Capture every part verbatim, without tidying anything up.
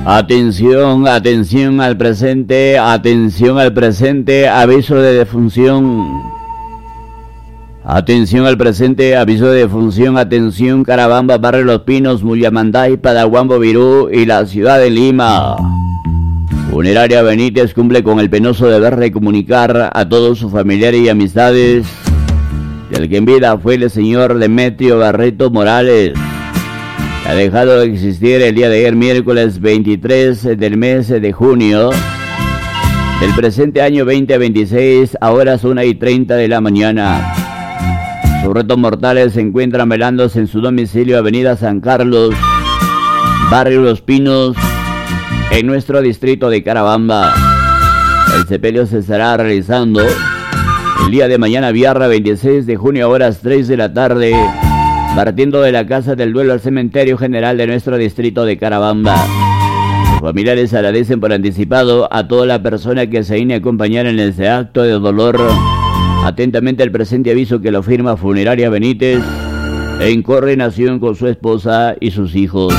Atención, atención al presente, atención al presente, aviso de defunción. Atención al presente, aviso de defunción, atención Carabamba, Barrio Los Pinos, Muyamanday, Padahuambo, Virú y la ciudad de Lima. Funeraria Benítez cumple con el penoso deber de comunicar a todos sus familiares y amistades del que en vida fue el señor Demetrio Barreto Morales. Ha dejado de existir el día de ayer, miércoles veintitrés del mes de junio del presente año veinte veintiséis, a horas una y treinta de la mañana. Sus restos mortales se encuentran velándose en su domicilio, Avenida San Carlos, Barrio Los Pinos, en nuestro distrito de Carabamba. El sepelio se estará realizando el día de mañana, viernes veintiséis de junio, a horas tres de la tarde, partiendo de la Casa del Duelo al Cementerio General de nuestro distrito de Carabamba. Los familiares agradecen por anticipado a toda la persona que se viene a acompañar en este acto de dolor. Atentamente el presente aviso que lo firma Funeraria Benítez en coordinación con su esposa y sus hijos.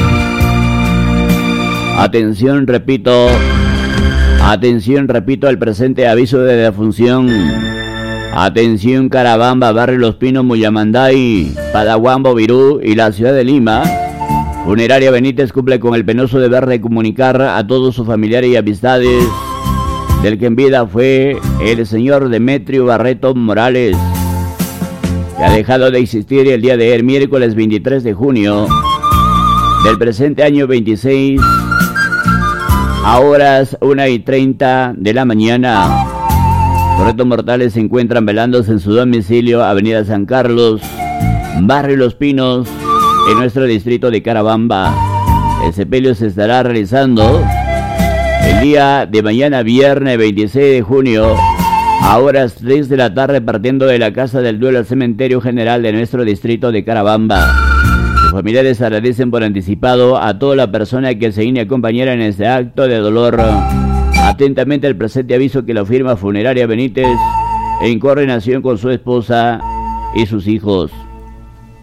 Atención, repito, atención, repito, al presente aviso de defunción. Atención Carabamba, Barrio Los Pinos, Muyamanday, Padahuambo, Virú y la ciudad de Lima. Funeraria Benítez cumple con el penoso deber de comunicar a todos sus familiares y amistades del que en vida fue el señor Demetrio Barreto Morales, que ha dejado de existir el día de ayer, miércoles veintitrés de junio del presente año veintiséis, a horas una y treinta de la mañana. Los restos mortales se encuentran velándose en su domicilio, Avenida San Carlos, Barrio Los Pinos, en nuestro distrito de Carabamba. El sepelio se estará realizando el día de mañana, viernes veintiséis de junio, a horas tres de la tarde, partiendo de la Casa del Duelo al Cementerio General de nuestro distrito de Carabamba. Sus familiares agradecen por anticipado a toda la persona que se viene a acompañar en este acto de dolor. Atentamente el presente aviso que lo firma Funeraria Benítez en coordinación con su esposa y sus hijos.